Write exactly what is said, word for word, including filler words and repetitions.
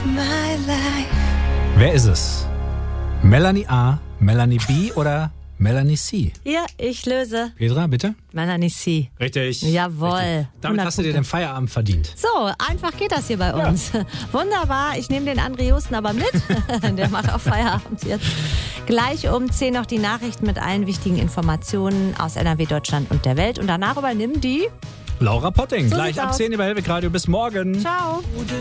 my life. Wer ist es? Melanie A., Melanie B. oder Melanie C? Ja, ich löse. Petra, bitte? Melanie C. Richtig. Jawohl. Richtig. Damit hast du dir den Feierabend verdient. So, einfach geht das hier bei uns. Ja. Wunderbar. Ich nehme den André Justen aber mit. Der macht auch Feierabend jetzt. Gleich um zehn noch die Nachrichten mit allen wichtigen Informationen aus N R W, Deutschland und der Welt. Und danach übernimmt die Laura Potting. So Gleich sieht's ab aus. zehn über Hellweg Radio. Bis morgen. Ciao.